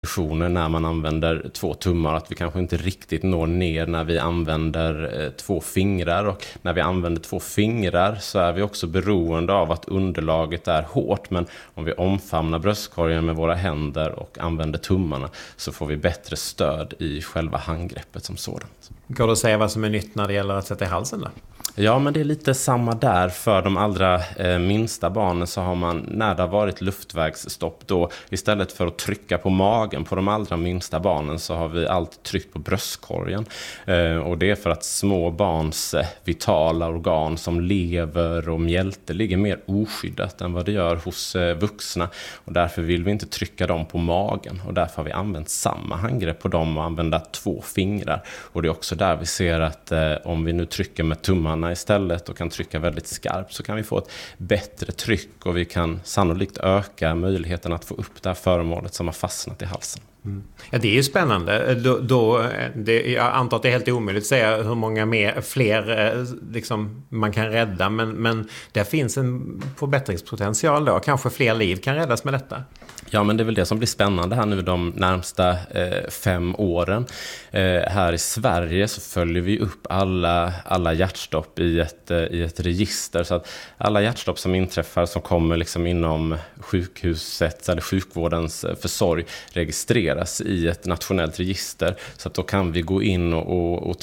när man använder 2 tummar, att vi kanske inte riktigt når ner när vi använder 2 fingrar, och när vi använder 2 fingrar så är vi också beroende av att underlaget är hårt, men om vi omfamnar bröstkorgen med våra händer och använder tummarna så får vi bättre stöd i själva handgreppet som sådant. Går det att säga vad som är nytt när det gäller att sätta i halsen då? Ja, men det är lite samma där. För de allra minsta barnen så har man, när det har varit luftvägsstopp, då istället för att trycka på magen på de allra minsta barnen så har vi alltid tryckt på bröstkorgen. Och det är för att små barns vitala organ som lever och mjälte ligger mer oskyddat än vad det gör hos vuxna. Och därför vill vi inte trycka dem på magen. Och därför har vi använt samma handgrepp på dem och använda 2 fingrar. Och det är också där vi ser att om vi nu trycker med tummarna istället och kan trycka väldigt skarpt så kan vi få ett bättre tryck och vi kan sannolikt öka möjligheten att få upp det här föremålet som har fastnat i halsen. Mm. Ja, det är ju spännande. Jag antar att det är helt omöjligt att säga hur många fler liksom, man kan rädda, men det finns en förbättringspotential då. Kanske fler liv kan räddas med detta. Ja, men det är väl det som blir spännande här nu de närmsta 5 åren. Här i Sverige så följer vi upp alla hjärtstopp i ett register, så att alla hjärtstopp som inträffar som kommer liksom inom sjukhusets eller sjukvårdens försorg registreras i ett nationellt register, så att då kan vi gå in och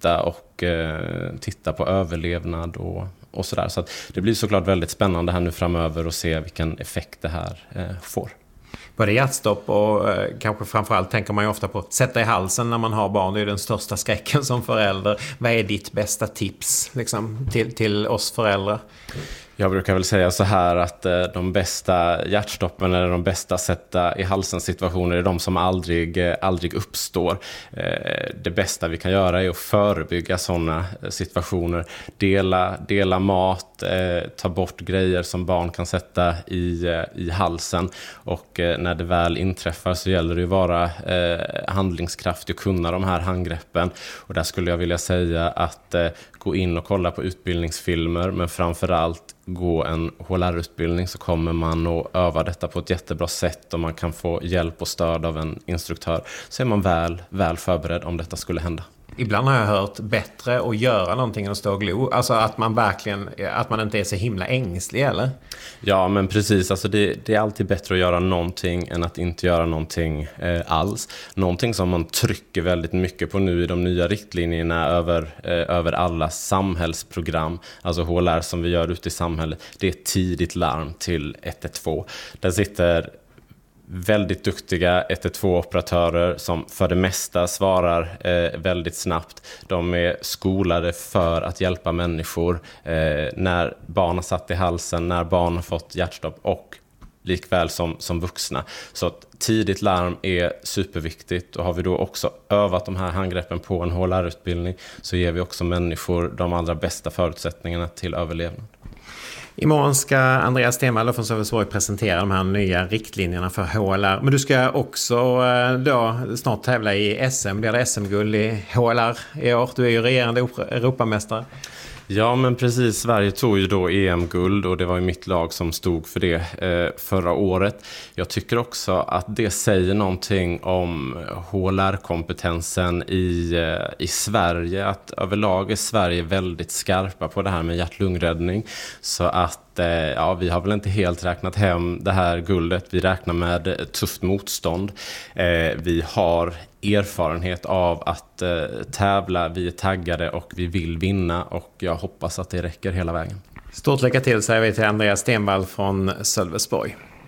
titta på överlevnad och sådär. Så att det blir såklart väldigt spännande här nu framöver att se vilken effekt det här får. Både hjärtstopp och kanske framförallt tänker man ju ofta på att sätta i halsen när man har barn. Det är den största skräcken som förälder. Vad är ditt bästa tips liksom, till oss föräldrar? Jag brukar väl säga så här att de bästa hjärtstoppen eller de bästa sätta i halsen situationer är de som aldrig uppstår. Det bästa vi kan göra är att förebygga sådana situationer. Dela mat, ta bort grejer som barn kan sätta i halsen, och när det väl inträffar så gäller det att vara handlingskraftig och kunna de här handgreppen. Och där skulle jag vilja säga att gå in och kolla på utbildningsfilmer, men framförallt gå en HLR-utbildning, så kommer man att öva detta på ett jättebra sätt och man kan få hjälp och stöd av en instruktör. Så är man väl förberedd om detta skulle hända. Ibland har jag hört bättre att göra någonting än att stå och glo. Alltså att man inte är så himla ängslig, eller? Ja, men precis. Alltså det är alltid bättre att göra någonting än att inte göra någonting alls. Någonting som man trycker väldigt mycket på nu i de nya riktlinjerna över alla samhällsprogram, alltså HLR som vi gör ute i samhället, det är tidigt larm till 112. Där sitter väldigt duktiga 112-operatörer som för det mesta svarar väldigt snabbt. De är skolade för att hjälpa människor när barn har satt i halsen, när barn har fått hjärtstopp och likväl som vuxna. Så att tidigt larm är superviktigt, och har vi då också övat de här handgreppen på en HLR-utbildning så ger vi också människor de allra bästa förutsättningarna till överlevnad. Imorgon ska Andreas Stenvall från Sölvesborg presentera de här nya riktlinjerna för HLR. Men du ska också då snart tävla i SM. Blir det SM-guld i HLR i år? Du är ju regerande Europamästare. Ja, men precis. Sverige tog ju då EM-guld och det var ju mitt lag som stod för det förra året. Jag tycker också att det säger någonting om HLR-kompetensen i Sverige. Att överlag är Sverige väldigt skarpa på det här med hjärt-lungräddning. Så att vi har väl inte helt räknat hem det här guldet. Vi räknar med tufft motstånd. Vi har erfarenhet av att tävla, vi är taggade och vi vill vinna, och jag hoppas att det räcker hela vägen. Stort lycka till säger vi till Andreas Stenvall från Sölvesborg.